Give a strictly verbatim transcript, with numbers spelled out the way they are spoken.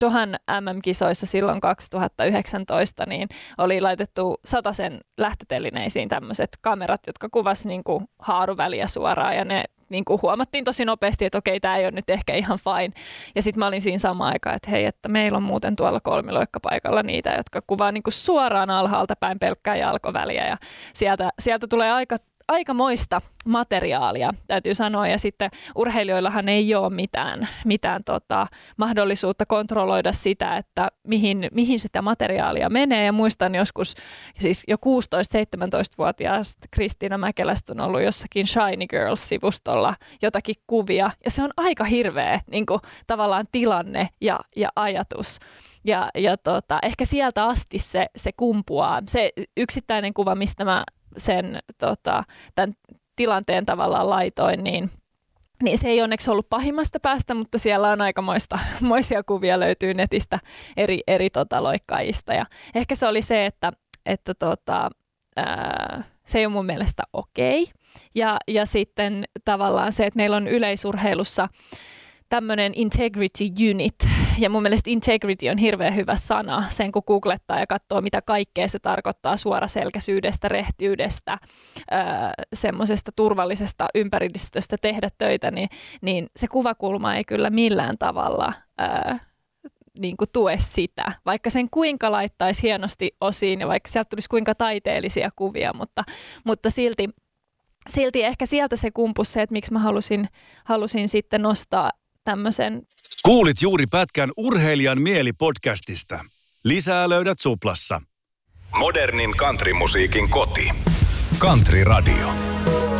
Dohan M M-kisoissa silloin kaksituhattayhdeksäntoista niin oli laitettu satasen lähtötelineisiin tämmöiset kamerat, jotka kuvasi niin kuin haaruväliä suoraan ja ne niin kuin huomattiin tosi nopeasti, että okei, tämä ei ole nyt ehkä ihan fine. Ja sitten mä olin siinä samaan aikaan, että hei, että meillä on muuten tuolla kolmiloikkapaikalla niitä, jotka kuvaa niin kuin suoraan alhaalta päin pelkkää jalkoväliä ja sieltä, sieltä tulee aika aikamoista materiaalia, täytyy sanoa, ja sitten urheilijoillahan ei ole mitään, mitään tota, mahdollisuutta kontrolloida sitä, että mihin, mihin sitä materiaalia menee, ja muistan joskus, siis jo kuusitoista-seitsemäntoista-vuotiaasta Kristiina Mäkelästä on ollut jossakin Shiny Girls-sivustolla jotakin kuvia, ja se on aika hirveä niin kuin, tavallaan tilanne ja, ja ajatus. Ja, ja tota, ehkä sieltä asti se, se kumpuaa. Se yksittäinen kuva, mistä mä sen tota, tämän tilanteen tavallaan laitoin, niin, niin se ei onneksi ollut pahimmasta päästä, mutta siellä on aikamoista moisia kuvia löytyy netistä eri, eri tota, loikkaajista. Ja ehkä se oli se, että, että tota, ää, se ei ole mun mielestä okei. Ja, ja sitten tavallaan se, että meillä on yleisurheilussa tämmöinen integrity unit, ja mun mielestä integrity on hirveän hyvä sana, sen kun googlettaa ja katsoo, mitä kaikkea se tarkoittaa suoraselkäisyydestä, rehtiydestä, semmoisesta turvallisesta ympäristöstä tehdä töitä, niin, niin se kuvakulma ei kyllä millään tavalla ää, niin kuin tue sitä, vaikka sen kuinka laittaisi hienosti osiin ja vaikka sieltä tulisi kuinka taiteellisia kuvia, mutta, mutta silti, silti ehkä sieltä se kumpus se, että miksi mä halusin, halusin sitten nostaa tämmöisen. Kuulit juuri pätkän Urheilijan mieli podcastista. Lisää löydät Suplassa. Modernin countrymusiikin koti. Country Radio.